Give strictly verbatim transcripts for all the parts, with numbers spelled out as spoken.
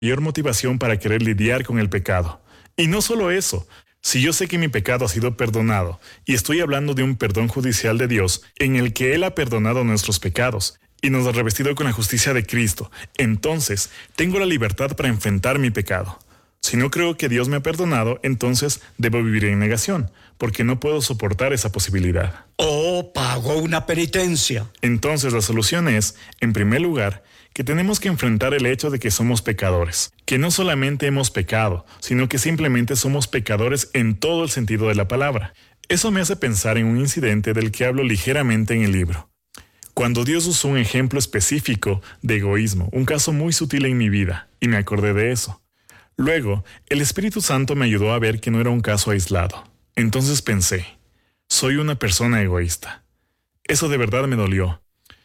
mayor motivación para querer lidiar con el pecado. Y no solo eso, si yo sé que mi pecado ha sido perdonado, y estoy hablando de un perdón judicial de Dios, en el que Él ha perdonado nuestros pecados, y nos ha revestido con la justicia de Cristo, entonces tengo la libertad para enfrentar mi pecado. Si no creo que Dios me ha perdonado, entonces debo vivir en negación, porque no puedo soportar esa posibilidad. Oh, pago una penitencia. Entonces la solución es, en primer lugar, que tenemos que enfrentar el hecho de que somos pecadores, que no solamente hemos pecado, sino que simplemente somos pecadores en todo el sentido de la palabra. Eso me hace pensar en un incidente del que hablo ligeramente en el libro. Cuando Dios usó un ejemplo específico de egoísmo, un caso muy sutil en mi vida, y me acordé de eso. Luego, el Espíritu Santo me ayudó a ver que no era un caso aislado. Entonces pensé, soy una persona egoísta. Eso de verdad me dolió.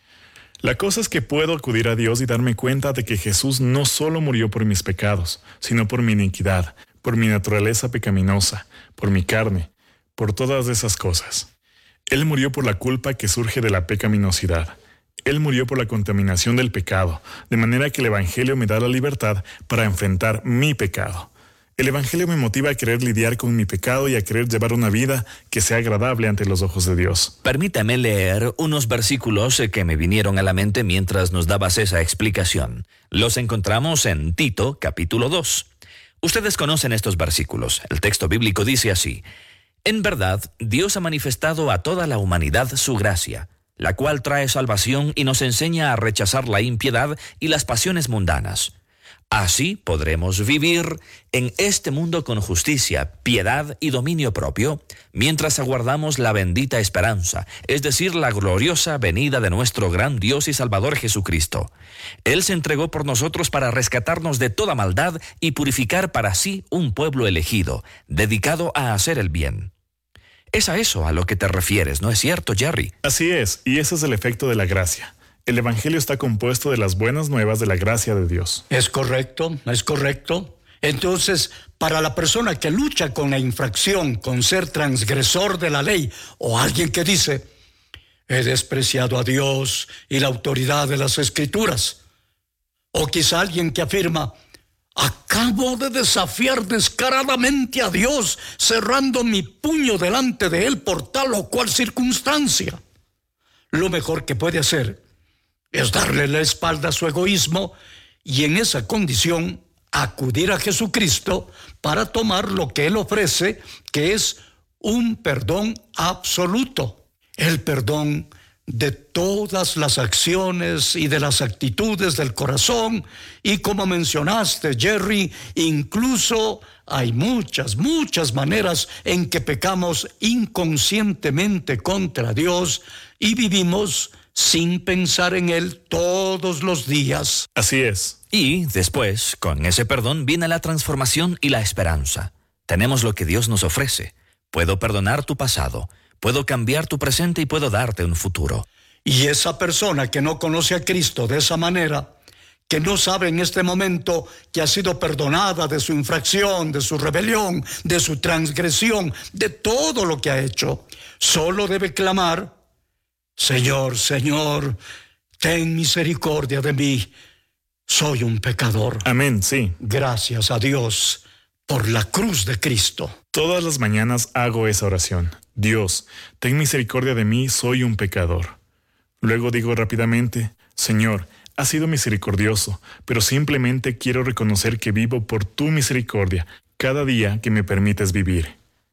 La cosa es que puedo acudir a Dios y darme cuenta de que Jesús no solo murió por mis pecados, sino por mi iniquidad, por mi naturaleza pecaminosa, por mi carne, por todas esas cosas. Él murió por la culpa que surge de la pecaminosidad. Él murió por la contaminación del pecado, de manera que el Evangelio me da la libertad para enfrentar mi pecado. El Evangelio me motiva a querer lidiar con mi pecado y a querer llevar una vida que sea agradable ante los ojos de Dios. Permítame leer unos versículos que me vinieron a la mente mientras nos dabas esa explicación. Los encontramos en Tito, capítulo dos. Ustedes conocen estos versículos. El texto bíblico dice así: En verdad, Dios ha manifestado a toda la humanidad su gracia, la cual trae salvación y nos enseña a rechazar la impiedad y las pasiones mundanas. Así podremos vivir en este mundo con justicia, piedad y dominio propio, mientras aguardamos la bendita esperanza, es decir, la gloriosa venida de nuestro gran Dios y Salvador Jesucristo. Él se entregó por nosotros para rescatarnos de toda maldad y purificar para sí un pueblo elegido, dedicado a hacer el bien. Es a eso a lo que te refieres, ¿no es cierto, Jerry? Así es, y ese es el efecto de la gracia. El Evangelio está compuesto de las buenas nuevas de la gracia de Dios. Es correcto, es correcto. Entonces, para la persona que lucha con la infracción, con ser transgresor de la ley, o alguien que dice, he despreciado a Dios y la autoridad de las Escrituras, o quizá alguien que afirma, acabo de desafiar descaradamente a Dios, cerrando mi puño delante de Él por tal o cual circunstancia. Lo mejor que puede hacer es darle la espalda a su egoísmo y en esa condición acudir a Jesucristo para tomar lo que Él ofrece, que es un perdón absoluto. El perdón de todas las acciones y de las actitudes del corazón. Y como mencionaste, Jerry, incluso hay muchas, muchas maneras en que pecamos inconscientemente contra Dios y vivimos sin pensar en Él todos los días. Así es. Y después, con ese perdón, viene la transformación y la esperanza. Tenemos lo que Dios nos ofrece. Puedo perdonar tu pasado, puedo cambiar tu presente y puedo darte un futuro. Y esa persona que no conoce a Cristo de esa manera, que no sabe en este momento que ha sido perdonada de su infracción, de su rebelión, de su transgresión, de todo lo que ha hecho, solo debe clamar, Señor, Señor, ten misericordia de mí, soy un pecador. Amén, sí. Gracias a Dios por la cruz de Cristo. Todas las mañanas hago esa oración. Dios, ten misericordia de mí, soy un pecador. Luego digo rápidamente, Señor, has sido misericordioso, pero simplemente quiero reconocer que vivo por tu misericordia cada día que me permites vivir.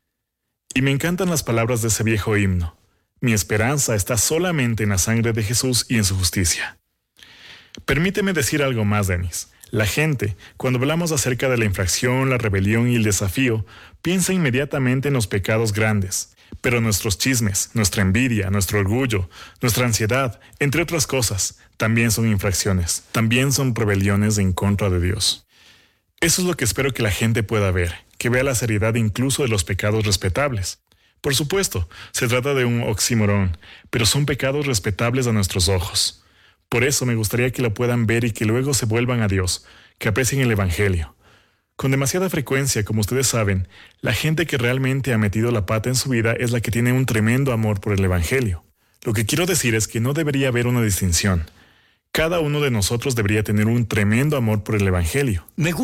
Y me encantan las palabras de ese viejo himno. Mi esperanza está solamente en la sangre de Jesús y en su justicia. Permíteme decir algo más, Denis. La gente, cuando hablamos acerca de la infracción, la rebelión y el desafío, piensa inmediatamente en los pecados grandes. Pero nuestros chismes, nuestra envidia, nuestro orgullo, nuestra ansiedad, entre otras cosas, también son infracciones, también son rebeliones en contra de Dios. Eso es lo que espero que la gente pueda ver, que vea la seriedad incluso de los pecados respetables. Por supuesto, se trata de un oxímoron, pero son pecados respetables a nuestros ojos. Por eso me gustaría que lo puedan ver y que luego se vuelvan a Dios, que aprecien el Evangelio. Con demasiada frecuencia, como ustedes saben, la gente que realmente ha metido la pata en su vida es la que tiene un tremendo amor por el Evangelio. Lo que quiero decir es que no debería haber una distinción. Cada uno de nosotros debería tener un tremendo amor por el Evangelio. Me